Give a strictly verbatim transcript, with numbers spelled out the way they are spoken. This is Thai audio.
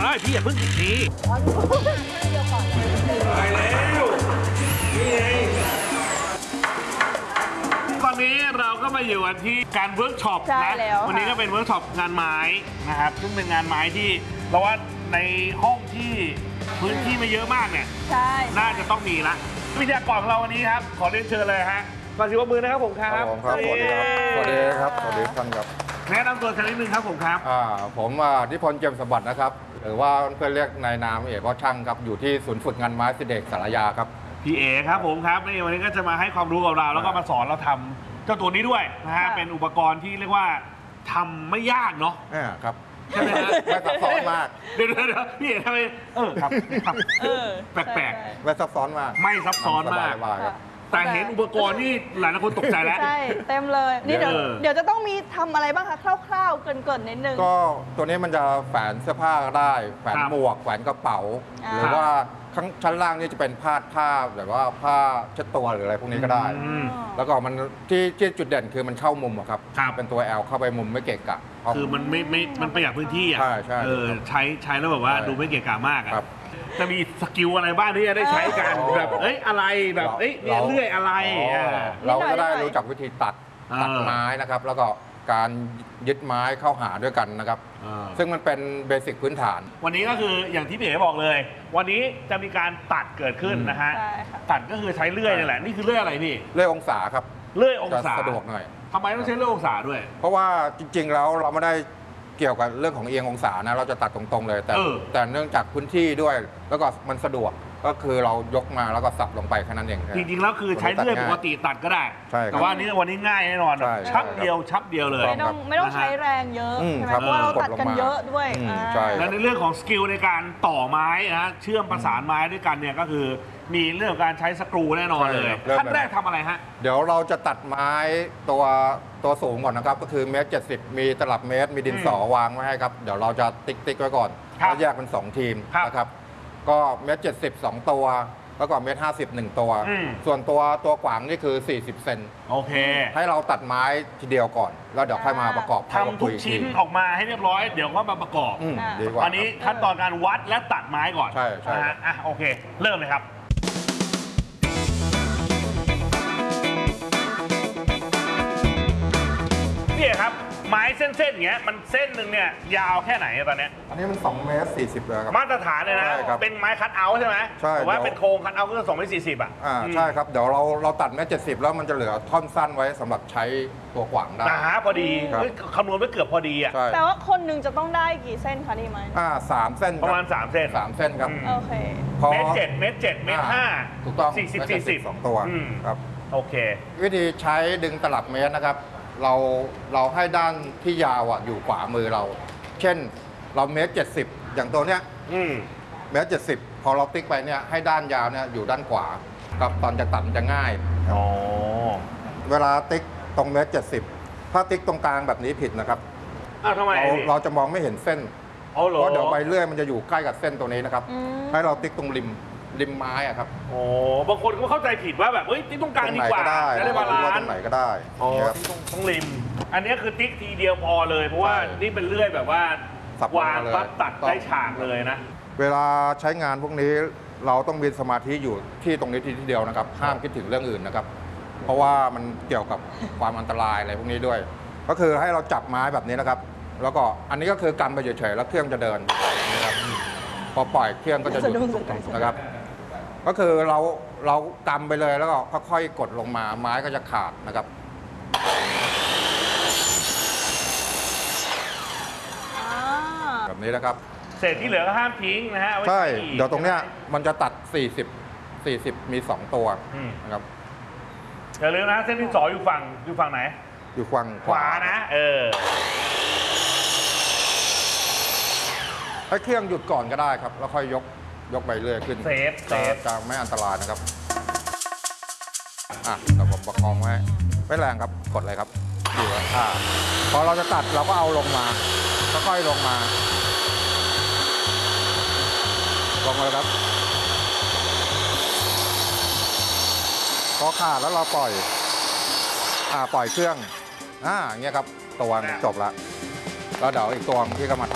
ฮ้ยพี่อย่าเพิ่งทีตายแล้วนี่ไงตอนนี้เราก็มาอยู่กันที่การเวิร์กช็อปนะวันนี้ก็เป็นเวิร์กช็อปงานไม้นะครับซึ่งเป็นงานไม้ที่เราว่าในห้องที่พื้นที่ไม่เยอะมากเนี่ยน่าจะต้องมีละวิทยากรของเราวันนี้ครับขอเรียนเชิญเลยฮะก่อนสิว่ามือนะครับผมครับผมครับสวัสดีครับสวัสดีครับสวัสดีท่านครับแนะนำตัวสักนิดนึงครับผมครับอ่าผมนิพนธ์เจียมสมบัตินะครับหรือว่าเพื่อนเรียกในนามเอกว่าช่างครับอยู่ที่ศูนย์ฝึกงานไม้สิเด็กสารยาครับพี่เอครับผมครับนี่วันนี้ก็จะมาให้ความรู้กับเราแล้วก็มาสอนเราทำเจ้าตัวนี้ด้วยนะฮะเป็นอุปกรณ์ที่เรียกว่าทำไม่ยากเนาะอ่าครับใช่ไหมฮะไม่ซับซ้อนมากเดี๋ยวเดี๋ยวพี่เอทำไมเออครับแปลกๆไม่ซับซ้อนมากไม่ซับซ้อนมากแต่เห็นอุปกรณ์นี่หลายคนตกใจแล้วใช่เต็มเลยนี่เดี๋ยวเดี๋ยวจะต้องมีทำอะไรบ้างคะคร่าวๆเกินๆนิดนึงก็ตัวนี้มันจะแฝนเสื้อผ้าได้แฝนหมวกแฝนกระเป๋าหรือว่าข้างชั้นล่างนี่จะเป็นผ้าผ้าแบบว่าผ้าเช็ดตัวหรืออะไรพวกนี้ก็ได้แล้วก็มันที่ที่จุดเด่นคือมันเข้ามุมครับเป็นตัว L เข้าไปมุมไม่เกะกะคือมันไม่ไม่มันประหยัดพื้นที่อ่ะใช่ใช่เออใช้ใช้แล้วแบบว่าดูไม่เกะกะมากอ่ะจะมีสกิลอะไรบ้างที่จะได้ใช้กันแบบเอ้ยอะไรแบบเอ้ยเลื่อยอะไรเราก็ได้รู้จักวิธีตัดตัดไม้นะครับแล้วก็การยึดไม้เข้าหาด้วยกันนะครับซึ่งมันเป็นเบสิกพื้นฐานวันนี้ก็คืออย่างที่พี่เอ๋บอกเลย วันนี้จะมีการตัดเกิดขึ้นนะฮะตัดก็คือใช้เลื่อยนี่แหละนี่คือเลื่อยอะไรพี่เลื่อยองศาครับเลื่อยองศาสะดวกหน่อยทำไมต้องใช้เลื่อยองศาด้วยเพราะว่าจริงๆแล้วเราไม่ได้เกี่ยวกับเรื่องของเอียงองศานะเราจะตัดตรงๆเลยแต่แต่เนื่องจากพื้นที่ด้วยแล้วก็มันสะดวกก็คือเรายกมาแล้วก็สับลงไปแค่นั้นเองจริงๆแล้วคือใช้เลื่อยปกติตัดก็ได้แต่ว่านี้วันนี้ง่ายแน่นอนชับเดียวชับเดียวเลยไม่ต้องไม่ต้องใช้แรงเยอะเพราะว่าเราตัดกันเยอะด้วยและในเรื่องของสกิลในการต่อไม้นะเชื่อมประสานไม้ด้วยกันเนี่ยก็คือมีเรื่องการใช้สกรูแน่นอนเลยขั้นแรกทำอะไรฮะเดี๋ยวเราจะตัดไม้ตัวตัวสูงก่อนนะครับก็คือเมตรเจ็ดสิบมีตลับเมตรมีดินสอวางไว้ให้ครับเดี๋ยวเราจะติ๊กติ๊กไว้ก่อนแล้วแยกเป็นสองทีมนะครับก็เมตรเจ็ดสิบสองตัวแล้วก็เมตรห้าสิบหนึ่งตัวส่วนตัวตัวขวางนี่คือสี่สิบเซนโอเคให้เราตัดไม้ทีเดียวก่อนแล้วเดี๋ยวค่อยมาประกอบทำทุกชิ้นออกมาให้เรียบร้อยเดี๋ยวก็มาประกอบดีกว่าอันนี้ขั้นตอนการวัดและตัดไม้ก่อนใช่ใช่อ่ะโอเคเริ่มเลยครับพี่ครับไม้เส้นๆอย่างเงี้ยมันเส้นหนึ่งเนี่ยยาวแค่ไหนตอนเนี้ยอันนี้มันสองเมตรสี่สิบเลยครับมาตรฐานเลยนะเป็นไม้คัทเอาท์ใช่ไหมใช่แต่ว่าเป็นโครงคัทเอาท์ก็สองเมตรสี่สิบอ่ะอ่าใช่ครับเดี๋ยวเราเราตัดเมตรเจ็ดสิบแล้วมันจะเหลือท่อนสั้นไว้สำหรับใช้ตัวขวางได้หนาพอดีคำนวณไว้เกือบพอดีอ่ะแต่ว่าคนหนึ่งจะต้องได้กี่เส้นคะนี่ไหมอ่าสามเส้นประมาณสามเส้นสามเส้นครับโอเคเมตรเจ็ดเมตรเจ็ดเมตรห้าถูกต้องสี่สิบสี่สิบสองตัวครับโอเควิธีใช้ดึงตลับเมตรนะครับเราเราให้ด้านที่ยาวอ่ะอยู่ขวามือเราเช่นเราเมตรเจ็ดสิบอย่างตัวเนี้ยเมตรเจ็ดสิบพอเราติ๊กไปเนี่ยให้ด้านยาวเนี่ยอยู่ด้านขวากับตอนจะตัดจะง่ายอ๋อเวลาติ๊กตรงเมตรเจ็ดสิบถ้าติ๊กตรงกลางแบบนี้ผิดนะครับอ้าวทำไมเราเราจะมองไม่เห็นเส้นเพราะเดี๋ยวใบเลื่อยมันจะอยู่ใกล้กับเส้นตัวนี้นะครับให้เราติ๊กตรงริมริมไม้อะครับโอ้บางคนก็เข้าใจผิดว่าแบบเฮ้ยติ๊กตรงกลางดีกว่าจะได้บาลานซ์ตรงไหนก็ได้อ๋อตรงริมอันนี้คือติ๊กทีเดียวพอเลยเพราะว่านี่เป็นเลื่อยแบบว่าวางปั๊บตัดได้ฉากเลยนะเวลาใช้งานพวกนี้เราต้องมีสมาธิอยู่ที่ตรงนี้ทีเดียวนะครับห้ามคิดถึงเรื่องอื่นนะครับเพราะว่ามันเกี่ยวกับความอันตรายอะไรพวกนี้ด้วย ก็คือให้เราจับไม้แบบนี้นะครับ แล้วก็อันนี้ก็คือกำไปเฉยๆแล้วเครื่องจะเดินนะครับพอปล่อยเครื่องก็จะหยุดนะครับก็คือเราเรากำไปเลยแล้วก็ค่อยๆกดลงมาไม้ก็จะขาดนะครับแบบนี้นะครับเศษที่เหลือก็ห้ามทิ้งนะฮะใช่เดี๋ยวตรงเนี้ยมันจะตัดสี่สิบ สี่สิบมีสองตัวนะครับอย่าลืมนะเส้นที่สองอยู่ฝั่งอยู่ฝั่งไหนอยู่ฝั่งขวานะเออให้เครื่องหยุดก่อนก็ได้ครับแล้วค่อยยกยกไปเรื่อยขึ้นเซฟเซฟจะไม่อันตรายนะครับอ่ะเดี๋ยวผมประคองไว้ไม่แรงครับกดเลยครับอยู่อ่าพอเราจะตัดเราก็เอาลงมาค่อยๆลงมาลงเลยครับพอขาดแล้วเราปล่อยอ่าปล่อยเครื่องอ่าอย่างเงี้ยครับตัวจบแล้วแล้วเดี๋ยวอีกตัวที่ก็มา